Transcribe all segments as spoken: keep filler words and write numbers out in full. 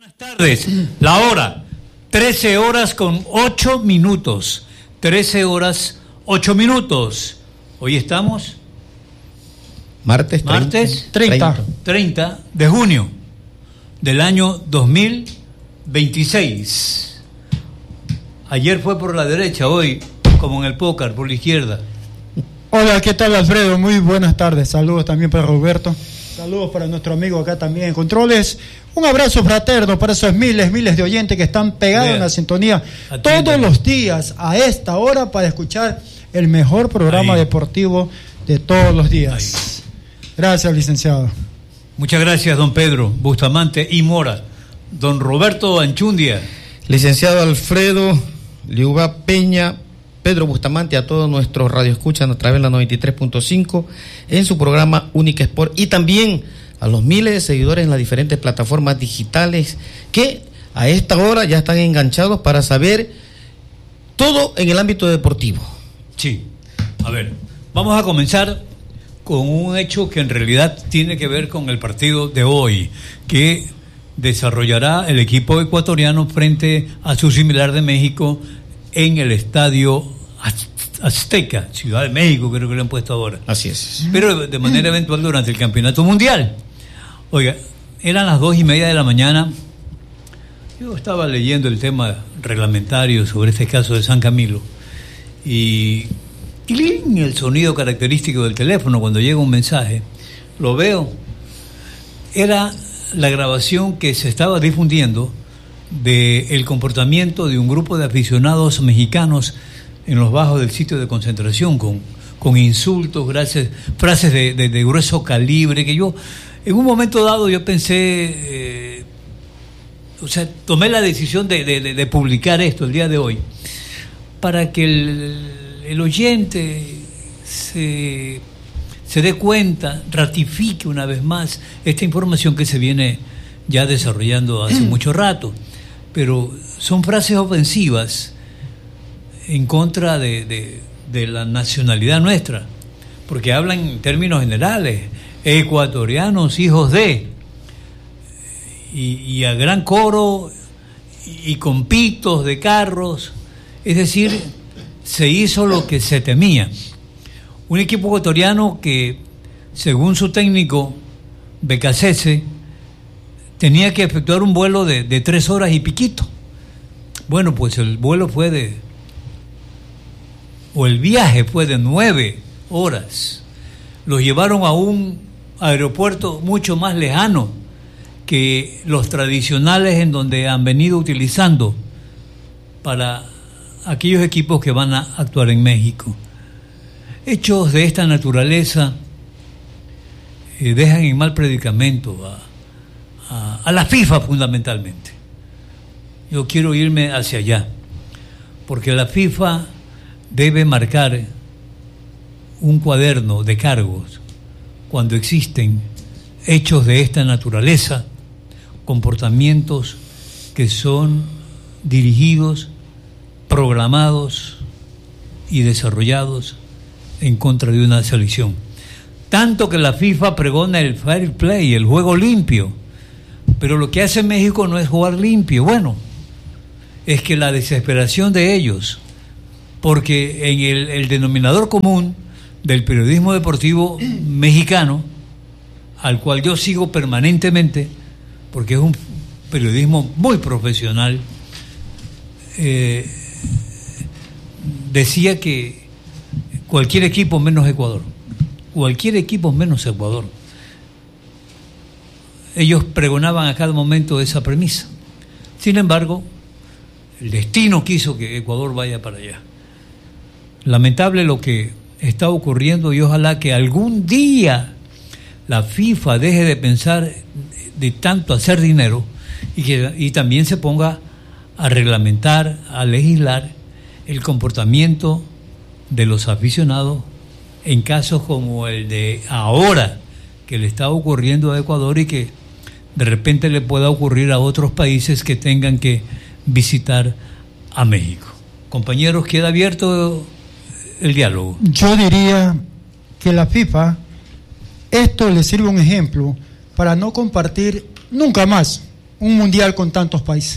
Buenas tardes, la hora, trece horas con ocho minutos, trece horas, ocho minutos. Hoy estamos... Martes, Martes treinta. treinta de junio del año dos mil veintiséis. Ayer fue por la derecha, hoy, como en el póker, por la izquierda. Hola, ¿qué tal, Alfredo? Muy buenas tardes. Saludos también para Roberto. Saludos para nuestro amigo acá también en Controles. Un abrazo fraterno para esos miles, miles de oyentes que están pegados Vea. en la sintonía Atiende. todos los días a esta hora para escuchar el mejor programa Ahí. deportivo de todos los días. Ahí. Gracias, licenciado. Muchas gracias, don Pedro Bustamante y Mora. Don Roberto Anchundia. Licenciado Alfredo Liuga Peña, Pedro Bustamante, a todos nuestros radioescuchas a través de la noventa y tres punto cinco en su programa Única Sport, y también a los miles de seguidores en las diferentes plataformas digitales que a esta hora ya están enganchados para saber todo en el ámbito deportivo. Sí, a ver, vamos a comenzar con un hecho que en realidad tiene que ver con el partido de hoy, que desarrollará el equipo ecuatoriano frente a su similar de México en el estadio Azteca, Ciudad de México, creo que lo han puesto ahora. Así es. Pero de manera eventual durante el campeonato mundial. Oiga, eran las dos y media de la mañana. Yo estaba leyendo el tema reglamentario sobre este caso de San Camilo y, y el sonido característico del teléfono cuando llega un mensaje, lo veo. Era la grabación que se estaba difundiendo del comportamiento de un grupo de aficionados mexicanos en los bajos del sitio de concentración, con, con insultos, gracias, frases de, de, de grueso calibre, que yo, en un momento dado, yo pensé, eh, o sea, tomé la decisión de, de, de publicar esto el día de hoy, para que el, el oyente se, se dé cuenta, ratifique una vez más esta información que se viene ya desarrollando hace mucho rato. Pero son frases ofensivas en contra de, de, de la nacionalidad nuestra, porque hablan en términos generales, ecuatorianos, hijos de, y, y a gran coro, y, y con pitos de carros, es decir, se hizo lo que se temía. Un equipo ecuatoriano que, según su técnico, Becasese, tenía que efectuar un vuelo de, de tres horas y piquito. Bueno, pues el vuelo fue de, o el viaje fue de nueve horas. Los llevaron a un aeropuerto mucho más lejano que los tradicionales en donde han venido utilizando para aquellos equipos que van a actuar en México. Hechos de esta naturaleza eh, dejan en mal predicamento a a la FIFA fundamentalmente. Yo quiero irme hacia allá, porque la FIFA debe marcar un cuaderno de cargos cuando existen hechos de esta naturaleza, comportamientos que son dirigidos, programados y desarrollados en contra de una selección. Tanto que la FIFA pregona el fair play, el juego limpio. Pero lo que hace México no es jugar limpio. Bueno, es que la desesperación de ellos, porque en el, el denominador común del periodismo deportivo mexicano, al cual yo sigo permanentemente, porque es un periodismo muy profesional, eh, decía que cualquier equipo menos Ecuador, cualquier equipo menos Ecuador. Ellos pregonaban a cada momento esa premisa. Sin embargo, el destino quiso que Ecuador vaya para allá. Lamentable lo que está ocurriendo, y ojalá que algún día la FIFA deje de pensar de tanto hacer dinero y que y también se ponga a reglamentar, a legislar el comportamiento de los aficionados en casos como el de ahora, que le está ocurriendo a Ecuador y que de repente le pueda ocurrir a otros países que tengan que visitar a México. Compañeros, queda abierto el diálogo. Yo diría que la FIFA, esto le sirve un ejemplo para no compartir nunca más un mundial con tantos países.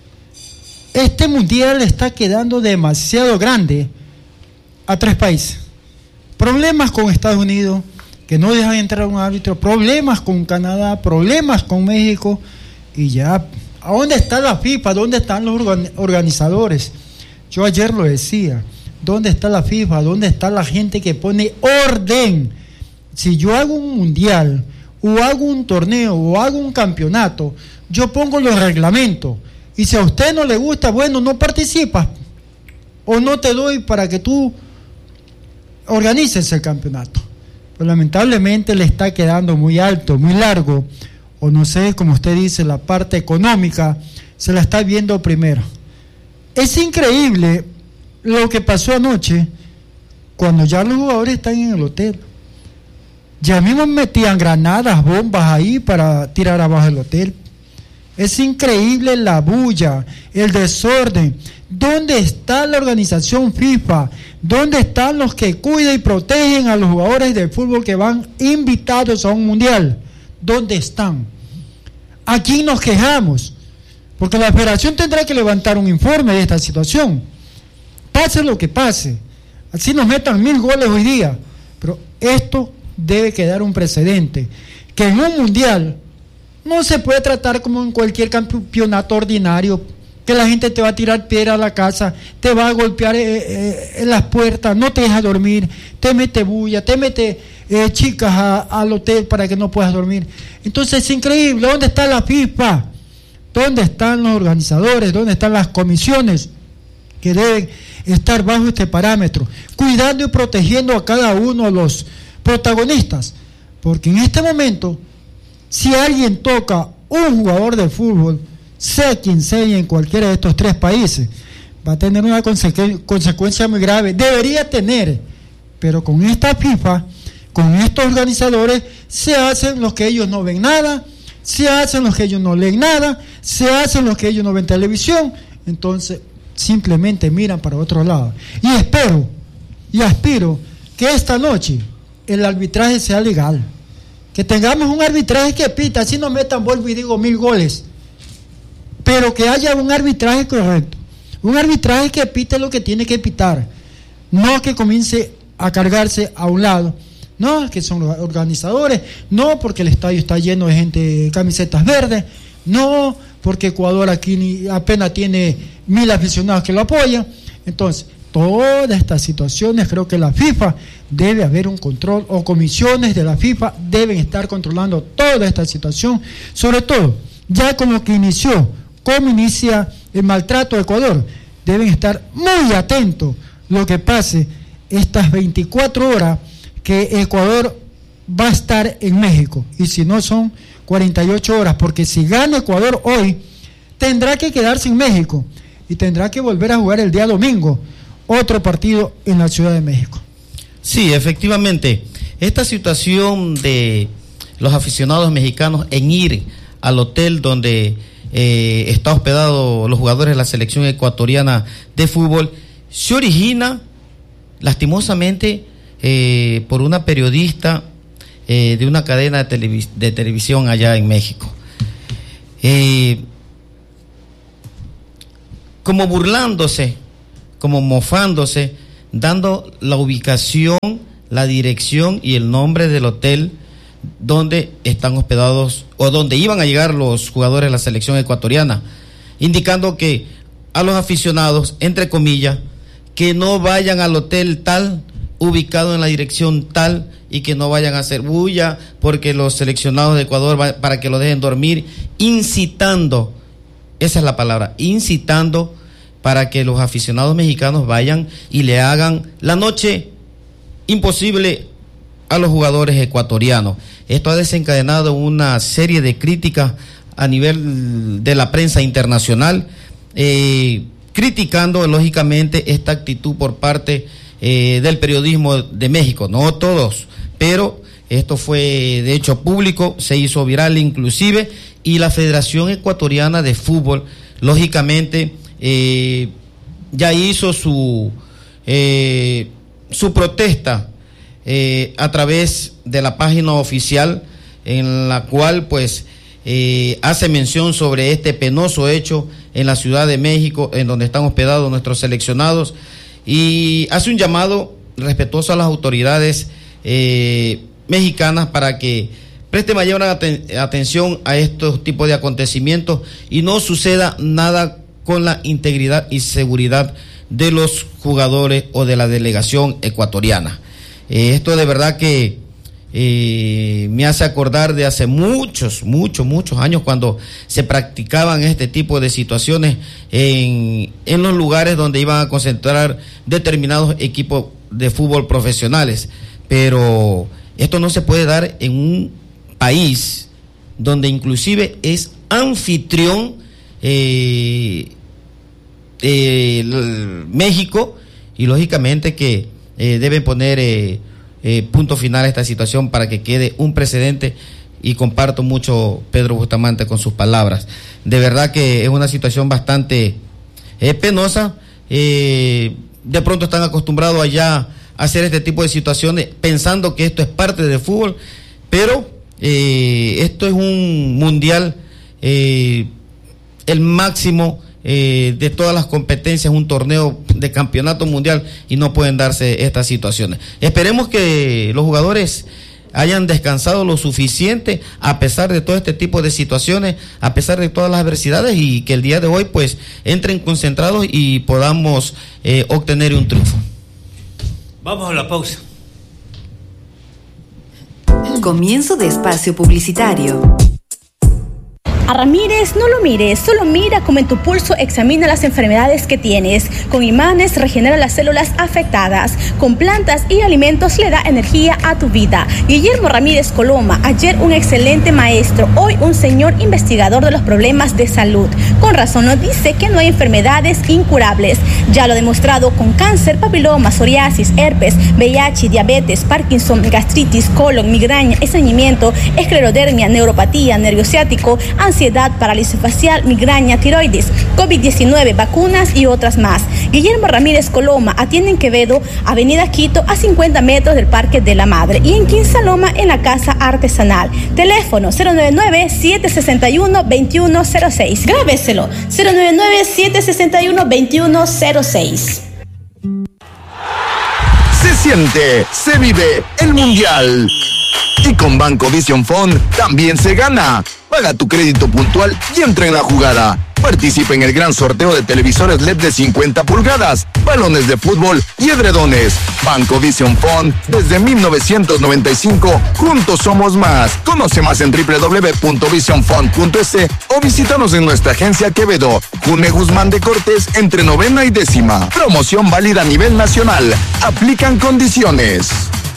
Este mundial está quedando demasiado grande a tres países. Problemas con Estados Unidos, que no dejan entrar un árbitro, problemas con Canadá, problemas con México, y ya, ¿a dónde está la FIFA? ¿Dónde están los organizadores? Yo ayer lo decía, ¿dónde está la FIFA? ¿Dónde está la gente que pone orden? Si yo hago un mundial, o hago un torneo, o hago un campeonato, yo pongo los reglamentos, y si a usted no le gusta, bueno, no participas, o no te doy para que tú organices el campeonato. Pero lamentablemente le está quedando muy alto, muy largo, o no sé, como usted dice, la parte económica se la está viendo primero. Es increíble lo que pasó anoche cuando ya los jugadores están en el hotel. Ya mismo metían granadas, bombas ahí para tirar abajo el hotel. Es increíble la bulla, el desorden. ¿Dónde está la organización FIFA? ¿Dónde están los que cuidan y protegen a los jugadores de fútbol que van invitados a un mundial? ¿Dónde están? Aquí nos quejamos, porque la federación tendrá que levantar un informe de esta situación. Pase lo que pase, así nos metan mil goles hoy día, pero esto debe quedar un precedente, que en un mundial no se puede tratar como en cualquier campeonato ordinario, que la gente te va a tirar piedra a la casa, te va a golpear eh, eh, en las puertas, no te deja dormir, te mete bulla, te mete eh, chicas a, al hotel para que no puedas dormir. Entonces es increíble. ¿Dónde está la FIFA? ¿Dónde están los organizadores? ¿Dónde están las comisiones que deben estar bajo este parámetro, cuidando y protegiendo a cada uno de los protagonistas? Porque en este momento, si alguien toca un jugador de fútbol, sea quien sea en cualquiera de estos tres países, va a tener una consecu- consecuencia muy grave. Debería tener, pero con esta FIFA, con estos organizadores, se hacen los que ellos no ven nada, se hacen los que ellos no leen nada, se hacen los que ellos no ven televisión. Entonces simplemente miran para otro lado. Y espero y aspiro que esta noche el arbitraje sea legal, que tengamos un arbitraje que pita, así no metan, vuelvo y digo, mil goles, pero que haya un arbitraje correcto, un arbitraje que pite lo que tiene que pitar, no que comience a cargarse a un lado. No, que son los organizadores, no porque el estadio está lleno de gente de camisetas verdes, no porque Ecuador aquí ni, apenas tiene mil aficionados que lo apoyan. Entonces, todas estas situaciones, creo que la FIFA debe haber un control, o comisiones de la FIFA deben estar controlando toda esta situación, sobre todo, ya con lo que inició, cómo inicia el maltrato de Ecuador, deben estar muy atentos lo que pase estas veinticuatro horas que Ecuador va a estar en México, y si no son cuarenta y ocho horas, porque si gana Ecuador hoy, tendrá que quedarse en México y tendrá que volver a jugar el día domingo otro partido en la Ciudad de México. Sí, efectivamente, esta situación de los aficionados mexicanos en ir al hotel donde eh, está hospedado los jugadores de la selección ecuatoriana de fútbol se origina lastimosamente eh, por una periodista eh, de una cadena de, televis- de televisión allá en México, eh, como burlándose, como mofándose, dando la ubicación, la dirección y el nombre del hotel donde están hospedados o donde iban a llegar los jugadores de la selección ecuatoriana, indicando que a los aficionados, entre comillas, que no vayan al hotel tal, ubicado en la dirección tal, y que no vayan a hacer bulla porque los seleccionados de Ecuador va, para que lo dejen dormir, incitando, esa es la palabra, incitando para que los aficionados mexicanos vayan y le hagan la noche imposible a los jugadores ecuatorianos. Esto ha desencadenado una serie de críticas a nivel de la prensa internacional, eh, criticando lógicamente esta actitud por parte eh, del periodismo de México. No todos, pero esto fue de hecho público, se hizo viral inclusive, y la Federación Ecuatoriana de Fútbol lógicamente eh, ya hizo su eh, su protesta eh, a través de la página oficial, en la cual pues eh, hace mención sobre este penoso hecho en la Ciudad de México, en donde están hospedados nuestros seleccionados, y hace un llamado respetuoso a las autoridades eh, mexicanas para que presten mayor aten- atención a estos tipos de acontecimientos y no suceda nada con la integridad y seguridad de los jugadores o de la delegación ecuatoriana. Eh, esto de verdad que eh, me hace acordar de hace muchos, muchos, muchos años cuando se practicaban este tipo de situaciones en, en los lugares donde iban a concentrar determinados equipos de fútbol profesionales. Pero esto no se puede dar en un país donde inclusive es anfitrión eh, eh, México, y lógicamente que eh, deben poner eh, eh, punto final a esta situación para que quede un precedente, y comparto mucho Pedro Bustamante con sus palabras. De verdad que es una situación bastante eh, penosa. Eh, de pronto están acostumbrados allá a hacer este tipo de situaciones pensando que esto es parte del fútbol, pero eh, esto es un mundial, eh, el máximo Eh, de todas las competencias, un torneo de campeonato mundial, y no pueden darse estas situaciones. Esperemos que los jugadores hayan descansado lo suficiente a pesar de todo este tipo de situaciones, a pesar de todas las adversidades, y que el día de hoy pues entren concentrados y podamos eh, obtener un triunfo. Vamos a la pausa. Comienzo de espacio publicitario. A Ramírez no lo mires, solo mira cómo en tu pulso examina las enfermedades que tienes. Con imanes regenera las células afectadas. Con plantas y alimentos le da energía a tu vida. Guillermo Ramírez Coloma, ayer un excelente maestro, hoy un señor investigador de los problemas de salud. Con razón nos dice que no hay enfermedades incurables. Ya lo ha demostrado con cáncer, papiloma, psoriasis, herpes, V I H, diabetes, Parkinson, gastritis, colon, migraña, estreñimiento, esclerodermia, neuropatía, nervio ciático, ansiedad, parálisis facial, migraña, tiroides, COVID diecinueve, vacunas y otras más. Guillermo Ramírez Coloma atiende en Quevedo, Avenida Quito, a cincuenta metros del Parque de la Madre, y en Quinsaloma, en la Casa Artesanal. Teléfono cero nueve nueve, siete seis uno, dos uno cero seis. Grábeselo, cero nueve nueve, siete seis uno, dos uno cero seis. Se siente, se vive el Mundial. Y con Banco Vision Fund también se gana. Paga tu crédito puntual y entra en la jugada. Participa en el gran sorteo de televisores L E D de cincuenta pulgadas, balones de fútbol y edredones. Banco Vision Fund, desde mil novecientos noventa y cinco, juntos somos más. Conoce más en doble u doble u doble u punto vision fund punto es o visítanos en nuestra agencia Quevedo, June Guzmán de Cortés, entre novena y décima. Promoción válida a nivel nacional. Aplican condiciones.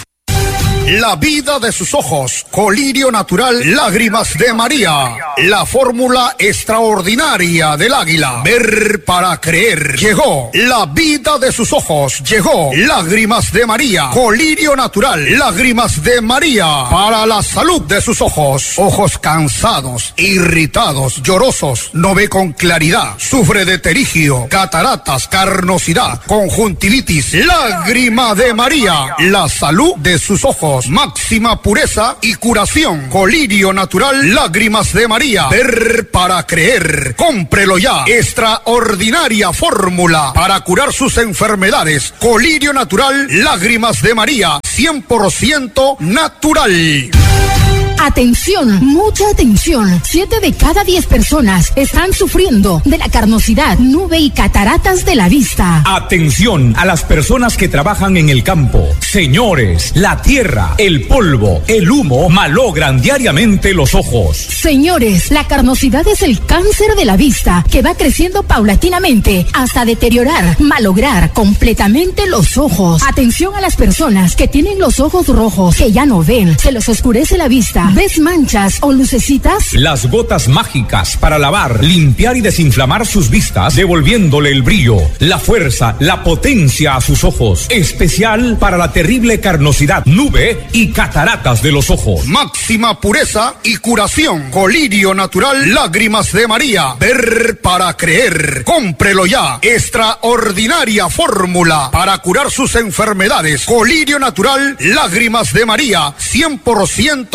La vida de sus ojos, colirio natural, lágrimas de María. La fórmula extraordinaria del águila. Ver para creer. Llegó la vida de sus ojos. Llegó lágrimas de María. Colirio natural, lágrimas de María. Para la salud de sus ojos. Ojos cansados, irritados, llorosos, no ve con claridad. Sufre de terigio, cataratas, carnosidad, conjuntivitis. Lágrima de María. La salud de sus ojos. Máxima pureza y curación. Colirio natural, lágrimas de María. Ver para creer. Cómprelo ya. Extraordinaria fórmula para curar sus enfermedades. Colirio natural, lágrimas de María. cien por ciento natural. Atención, mucha atención. Siete de cada diez personas están sufriendo de la carnosidad, nube y cataratas de la vista. Atención a las personas que trabajan en el campo. Señores, la tierra, el polvo, el humo malogran diariamente los ojos. Señores, la carnosidad es el cáncer de la vista que va creciendo paulatinamente hasta deteriorar, malograr completamente los ojos. Atención a las personas que tienen los ojos rojos, que ya no ven, se les oscurece la vista. ¿Ves manchas o lucecitas? Las gotas mágicas para lavar, limpiar y desinflamar sus vistas, devolviéndole el brillo, la fuerza, la potencia a sus ojos. Especial para la terrible carnosidad, nube y cataratas de los ojos. Máxima pureza y curación. Colirio natural, lágrimas de María. Ver para creer. Cómprelo ya. Extraordinaria fórmula para curar sus enfermedades. Colirio natural, lágrimas de María. cien por ciento natural.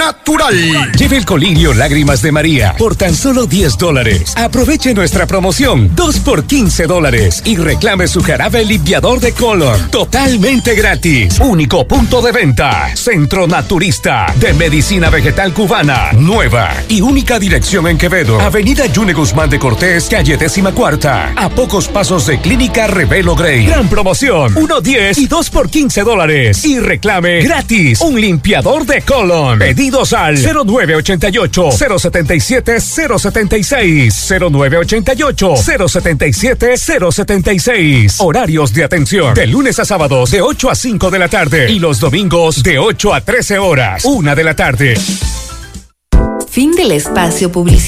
natural. Lleve el colirio Lágrimas de María por tan solo diez dólares. Aproveche nuestra promoción dos por quince dólares y reclame su jarabe limpiador de colon totalmente gratis. Único punto de venta. Centro Naturista de Medicina Vegetal Cubana. Nueva y única dirección en Quevedo. Avenida Yune Guzmán de Cortés, calle décima cuarta. A pocos pasos de Clínica Revelo Grey. Gran promoción. uno diez y dos por quince dólares. Y reclame gratis un limpiador de colon. Pedidos al cero nueve ochenta y ocho, cero setenta y siete, cero setenta y seis. cero nueve ochenta y ocho, cero setenta y siete, cero setenta y seis. Horarios de atención. De lunes a sábados de ocho a cinco de la tarde. Y los domingos de ocho a trece horas. una de la tarde. Fin del espacio publicitario.